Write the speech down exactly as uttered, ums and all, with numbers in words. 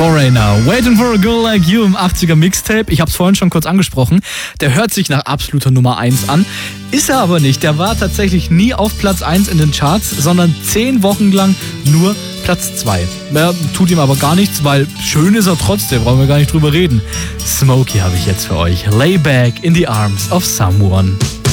Foreigner, Waiting for a Girl Like You im achtziger Mixtape. Ich hab's vorhin schon kurz angesprochen. Der hört sich nach absoluter Nummer eins an. Ist er aber nicht. Der war tatsächlich nie auf Platz eins in den Charts, sondern zehn Wochen lang nur Platz zwei. Ja, tut ihm aber gar nichts, weil schön ist er trotzdem, brauchen wir gar nicht drüber reden. Smokey habe ich jetzt für euch. Lay back in the arms of someone.